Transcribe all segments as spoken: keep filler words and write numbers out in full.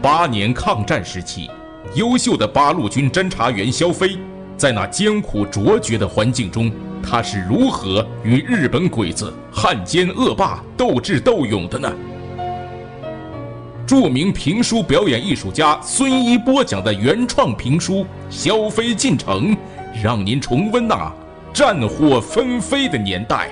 八年抗战时期，优秀的八路军侦察员肖飞，在那艰苦卓绝的环境中，他是如何与日本鬼子汉奸恶霸斗智斗勇的呢？著名评书表演艺术家孙一播讲的原创评书《萧飞进城》，让您重温那战火纷飞的年代。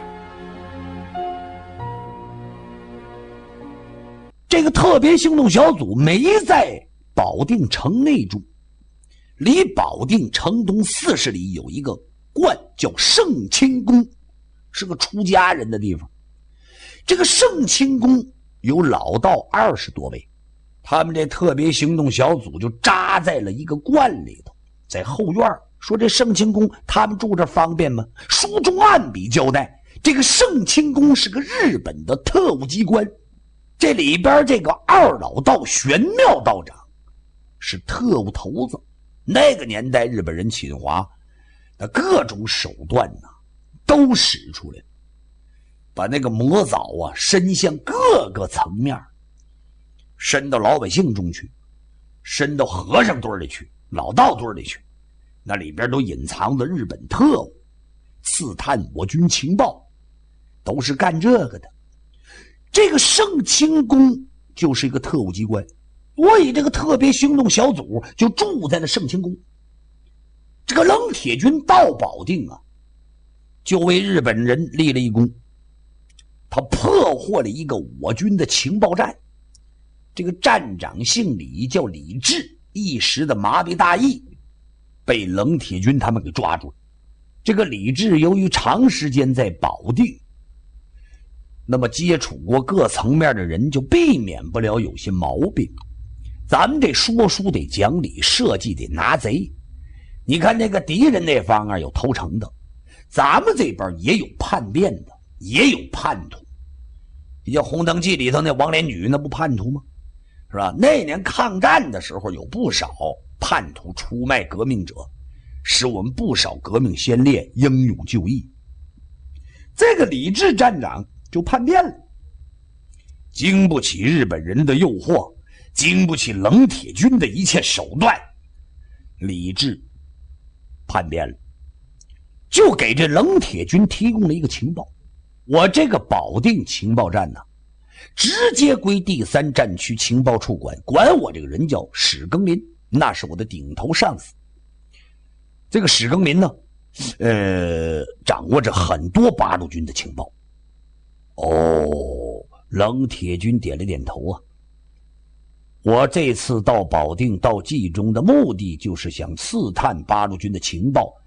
这个特别行动小组没在保定城内住，离保定城东四十里有一个观叫圣清宫，是个出家人的地方。这个圣清宫有老道二十多位，他们这特别行动小组就扎在了一个观里头，在后院说这圣清宫他们住这方便吗？书中暗笔交代，这个圣清宫是个日本的特务机关，这里边这个二老道玄妙道长是特务头子。那个年代日本人侵华，那各种手段呢、啊、都使出来，把那个魔爪啊伸向各个层面，伸到老百姓中去，伸到和尚堆里去，老道堆里去，那里边都隐藏着日本特务，刺探我军情报，都是干这个的。这个圣清宫就是一个特务机关，所以这个特别行动小组就住在了圣清宫。这个冷铁军到保定啊，就为日本人立了一功，他破获了一个我军的情报站。这个站长姓李，叫李治，一时的麻痹大意，被冷铁军他们给抓住了。这个李治由于长时间在保定，那么接触过各层面的人，就避免不了有些毛病。咱们这说书得讲理，设计得拿贼。你看那个敌人那方啊有投诚的，咱们这边也有叛变的，也有叛徒。你像《红灯记》里头那王连举，那不叛徒吗？是吧？那年抗战的时候，有不少叛徒出卖革命者，使我们不少革命先烈英勇就义。这个李治站长就叛变了，经不起日本人的诱惑，经不起冷铁军的一切手段，李治叛变了，就给这冷铁军提供了一个情报。我这个保定情报站呢，直接归第三战区情报处管，管我这个人叫史庚民，那是我的顶头上司。这个史庚民呢，呃，掌握着很多八路军的情报。哦，冷铁军点了点头啊。我这次到保定到冀中的目的就是想刺探八路军的情报，